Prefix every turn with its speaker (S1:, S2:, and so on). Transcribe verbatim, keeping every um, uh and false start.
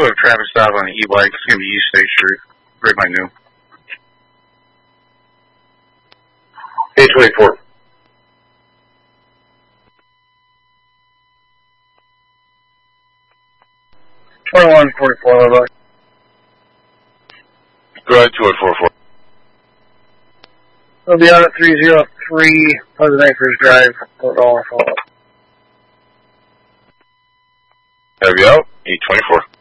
S1: a traffic stop on the E-bike. It's going to be East State Street. Right by New.
S2: eight twenty-four.
S1: twenty-one forty-four, over.
S3: Go ahead, two one four four.
S1: We'll be on at three oh three Pleasant Acres Drive. Port Dollar follow-up.
S3: Have you out? eight twenty-four.